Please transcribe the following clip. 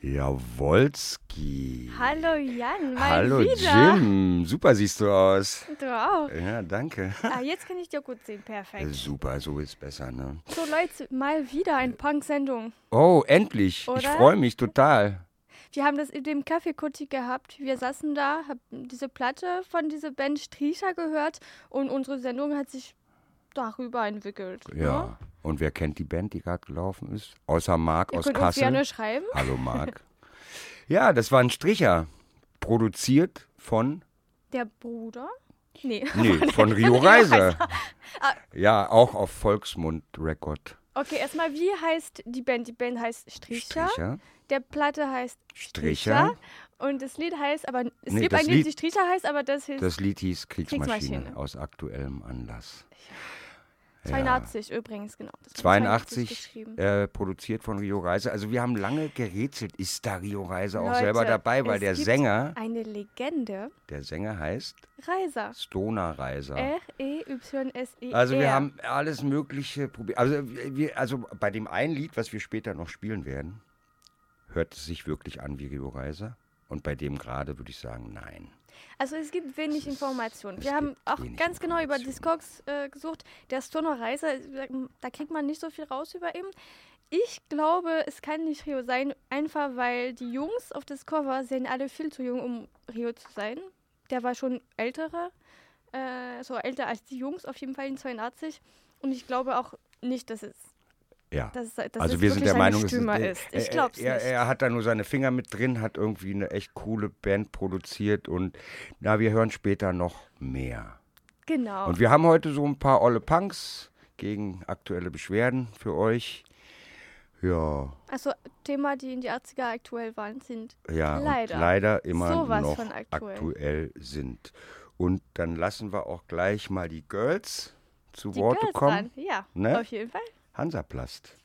Jawolski. Hallo Jan, mal Hallo wieder. Jim, super siehst du aus. Du auch. Ja, danke. Jetzt kann ich dir gut sehen, perfekt. Super, so ist besser, ne? So Leute, mal wieder eine Punk-Sendung. Oh, endlich. Ich Oder? freue mich total. Wir haben das in dem Kaffeekutti gehabt. Wir saßen da, haben diese Platte von dieser Band Stricher gehört und unsere Sendung hat sich darüber entwickelt. Ja. Ne? Und wer kennt die Band, die gerade gelaufen ist? Außer Marc Ihr aus könnt uns Kassel. gerne schreiben. Hallo Marc. Ja, das war ein Stricher. Produziert von... Der Bruder? Nee. von Rio Reiser. Ja, auch auf Volksmund Record. Okay, erstmal, wie heißt die Band? Die Band heißt Stricher. Stricher. Der Platte heißt Stricher. Und das Lied heißt, aber es Nee, gibt das ein Lied, Lied- das Stricher heißt, aber das ist Das Lied hieß Kriegsmaschine, Kriegsmaschine. aus aktuellem Anlass. 82 übrigens, genau. Das wird 82 geschrieben. produziert von Rio Reiser. Also wir haben lange gerätselt, ist da Rio Reiser auch Leute, selber dabei, weil es der gibt Sänger eine Legende, heißt Reiser. Stoner Reiser. R-E-Y-S-E-R. Also wir haben alles Mögliche probiert. Also bei dem einen Lied, was wir später noch spielen werden, hört es sich wirklich an wie Rio Reiser. Und bei dem gerade würde ich sagen, nein. Also es gibt wenig Informationen. es Wir haben gibt auch wenig ganz genau über Informationen. Discogs gesucht. Der Stoner Reiser, da kriegt man nicht so viel raus über ihn. Ich glaube, es kann nicht Rio sein, einfach weil die Jungs auf das Cover sehen alle viel zu jung, um Rio zu sein. Der war schon älterer, so älter als die Jungs, auf jeden Fall in 82. Und ich glaube auch nicht, dass es Ja. dass Also es wir sind wirklich der eine Meinung, Stimme ist. Ich glaube es nicht. er hat da nur seine Finger mit drin, hat irgendwie eine echt coole Band produziert und wir hören später noch mehr. Genau. Und wir haben heute so ein paar olle Punks gegen aktuelle Beschwerden für euch. Ja, Also Thema, die in die 80er aktuell waren, sind ja, leider und leider immer sowas noch von aktuell sind. Und dann lassen wir auch gleich mal die Girls zu die Worte Girls kommen. dran. Ja, Ne? auf jeden Fall. Hansaplast.